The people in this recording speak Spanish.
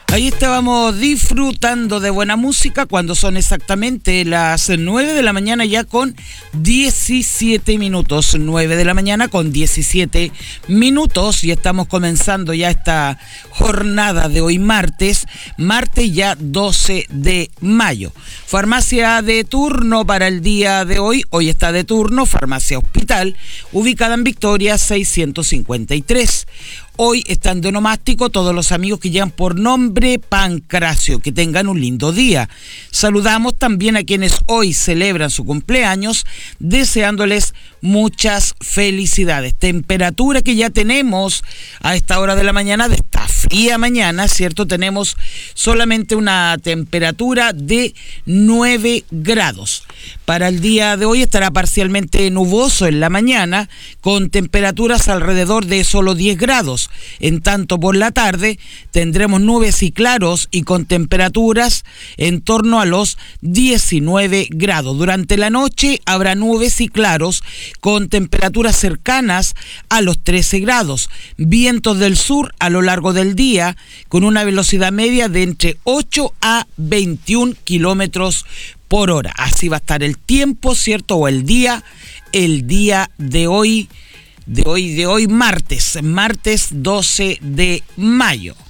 Ahí estábamos disfrutando de buena música cuando son exactamente las 9 de la mañana ya con 17 minutos. 9 de la mañana con 17 minutos y estamos comenzando ya esta jornada de hoy martes ya 12 de mayo. Farmacia de turno para el día de hoy está de turno, Farmacia Hospital, ubicada en Victoria 653. Hoy están de onomástico todos los amigos que llevan por nombre Pancracio. Que tengan un lindo día. Saludamos también a quienes hoy celebran su cumpleaños, deseándoles muchas felicidades. Temperatura que ya tenemos a esta hora de la mañana, de esta fría mañana, ¿cierto? Tenemos solamente una temperatura de 9 grados. Para el día de hoy estará parcialmente nuboso en la mañana, con temperaturas alrededor de solo 10 grados. En tanto, por la tarde tendremos nubes y claros y con temperaturas en torno a los 19 grados. Durante la noche habrá nubes y claros con temperaturas cercanas a los 13 grados. Vientos del sur a lo largo del día con una velocidad media de entre 8 a 21 kilómetros por hora. Así va a estar el tiempo, ¿cierto? O el día de hoy martes 12 de mayo.